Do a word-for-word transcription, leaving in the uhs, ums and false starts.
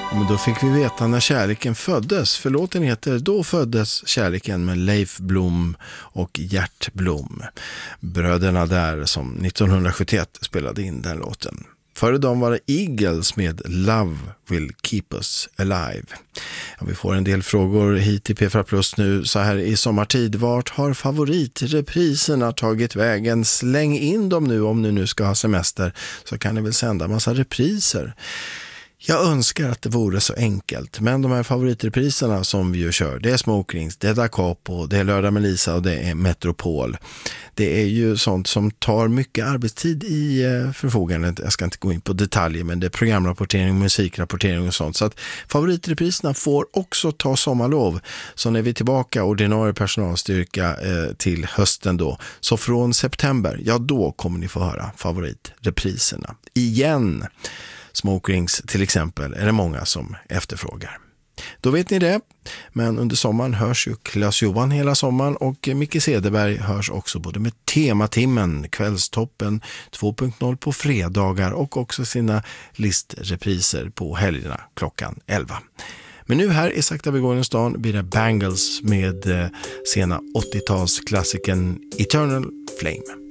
Men då fick vi veta när kärleken föddes. För låten heter Då föddes kärleken med Leif Blom och Gert Blom. Bröderna där som nittonhundrasjuttioett spelade in den låten. Före dem var det Eagles med Love Will Keep Us Alive. Ja, vi får en del frågor hit till P fyra Plus nu så här i sommartid. Vart har favoritrepriserna tagit vägen? Släng in dem nu om ni nu ska ha semester, så kan ni väl sända massa repriser. Jag önskar att det vore så enkelt, men de här favoritrepriserna som vi ju kör, det är Smoke Rings, det är Da Capo, det är Lördag med Lisa och det är Metropol. Det är ju sånt som tar mycket arbetstid i förfogandet. Jag ska inte gå in på detaljer, men det är programrapportering, musikrapportering och sånt. Så att favoritrepriserna får också ta sommarlov. Så när vi är tillbaka ordinarie personalstyrka eh, till hösten då, så från september, ja då kommer ni få höra favoritrepriserna igen. Smoke Rings till exempel är det många som efterfrågar. Då vet ni det, men under sommaren hörs ju Claes Johan hela sommaren och Micke Cederberg hörs också både med Tematimmen, Kvällstoppen två punkt noll på fredagar och också sina listrepriser på helgerna klockan elva. Men nu här i Sakta vi går i stan blir det Bangles med sena åttiotalsklassikern Eternal Flame.